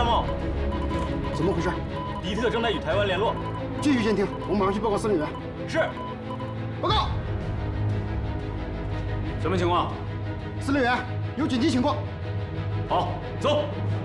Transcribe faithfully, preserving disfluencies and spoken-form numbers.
参谋， 怎么回事？ 敌特正在与台湾联络。 继续监听，我马上去报告司令员。 是。 报告。 什么情况？ 司令员，有紧急情况。 好，走。